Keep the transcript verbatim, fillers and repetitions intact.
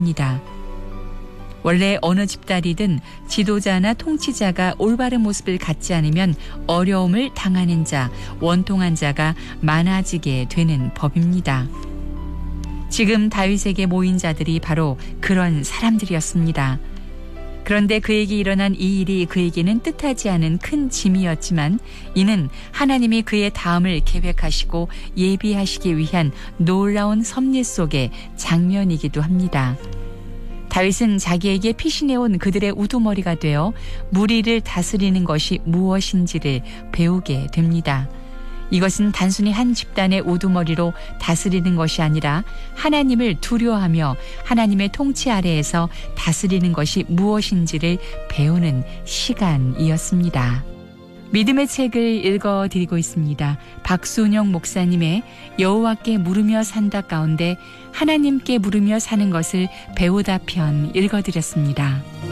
입니다. 원래 어느 집단이든 지도자나 통치자가 올바른 모습을 갖지 않으면 어려움을 당하는 자, 원통한 자가 많아지게 되는 법입니다. 지금 다윗에게 모인 자들이 바로 그런 사람들이었습니다. 그런데 그에게 일어난 이 일이 그에게는 뜻하지 않은 큰 짐이었지만 이는 하나님이 그의 다음을 계획하시고 예비하시기 위한 놀라운 섭리 속의 장면이기도 합니다. 다윗은 자기에게 피신해온 그들의 우두머리가 되어 무리를 다스리는 것이 무엇인지를 배우게 됩니다. 이것은 단순히 한 집단의 우두머리로 다스리는 것이 아니라 하나님을 두려워하며 하나님의 통치 아래에서 다스리는 것이 무엇인지를 배우는 시간이었습니다. 믿음의 책을 읽어드리고 있습니다. 박순영 목사님의 여호와께 물으며 산다 가운데 하나님께 물으며 사는 것을 배우다 편 읽어드렸습니다.